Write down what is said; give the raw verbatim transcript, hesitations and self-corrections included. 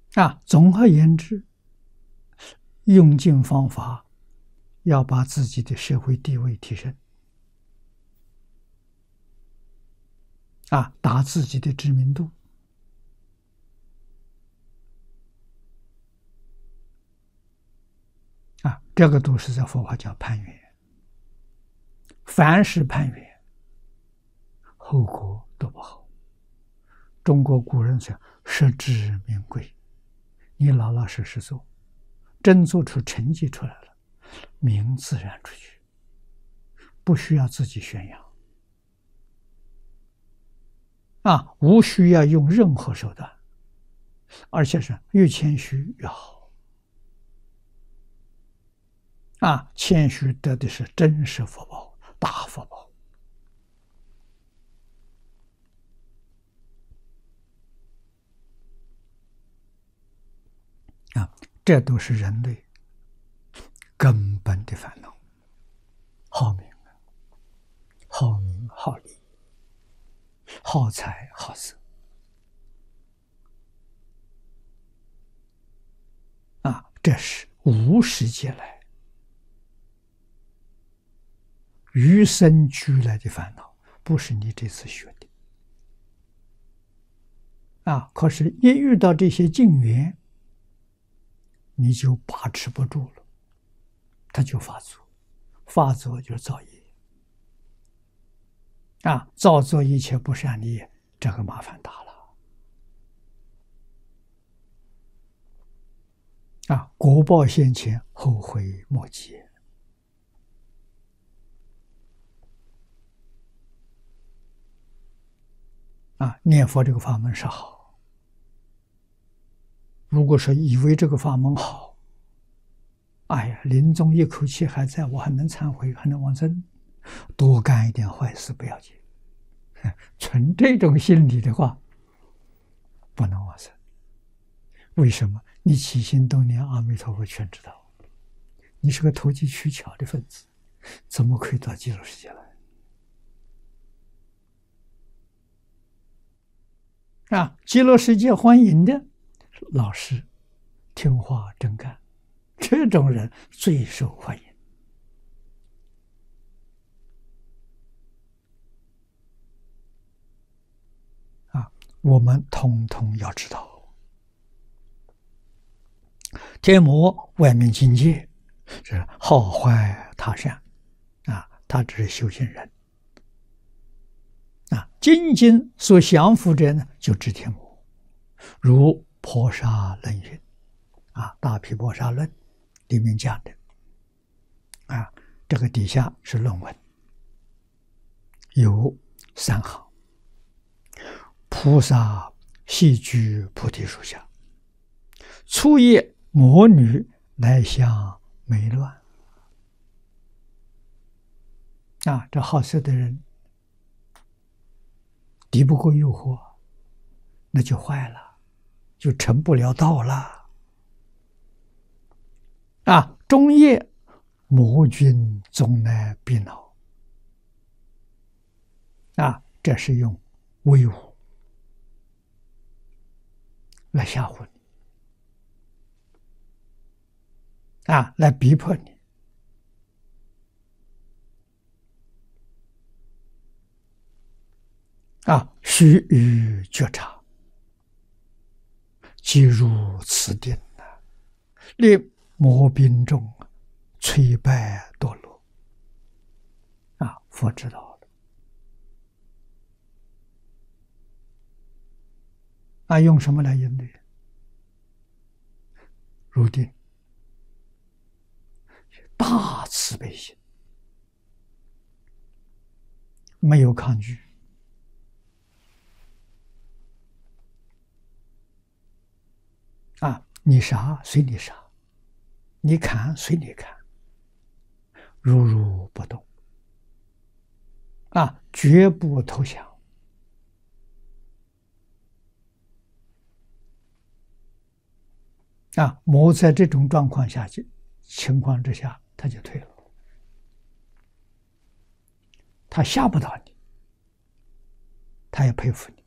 啊，总而言之，用尽方法，要把自己的社会地位提升，啊，打自己的知名度。啊，这个都是在佛法叫攀缘。凡是攀缘，后果都不好。中国古人讲实至名归，你老老实实做，真做出成绩出来了，名自然出去，不需要自己宣扬，啊，无需要用任何手段，而且是越谦虚越好。啊，谦虚得的是真实福报，大福报。啊，这都是人类根本的烦恼，好名、好名、好利、好财、好色。啊，这是无始劫来与生俱来的烦恼，不是你这次学的。啊，可是，一遇到这些境缘，你就把持不住了，它就发作，发作就造业。啊，造作一切不善的业，这个麻烦大了。啊，果报现前，后悔莫及。啊，念佛这个法门是好。如果说以为这个法门好，哎呀，临终一口气还在，我还能忏悔，还能往生，多干一点坏事不要紧。存这种心理的话，不能往生。为什么？你起心动念，阿弥陀佛全知道。你是个投机取巧的分子，怎么可以到极乐世界来？啊，极乐世界欢迎的老实、听话、真干，这种人最受欢迎。啊，我们统统要知道，天魔外面境界是好坏他善，啊，他只是修行人。啊，精进所降伏者呢，就知天魔，如婆沙论云，啊，大毗婆沙论里面讲的，啊，这个底下是论文，有三行：菩萨悉居菩提树下，初夜魔女来相美乱。啊，这好色的人敌不过诱惑，那就坏了，就成不了道了。啊，中夜魔君总来逼恼。啊，这是用威武来吓唬你，啊，来逼迫你。啊，须臾觉察，即入此定啊，令魔兵众摧败堕落。啊，佛知道了。啊，用什么来应对？入定，大慈悲心，没有抗拒。啊，你杀随你杀，你砍随你砍，如如不动。啊，绝不投降。啊，魔在这种状况下去情况之下，他就退了，他吓不到你，他也佩服你。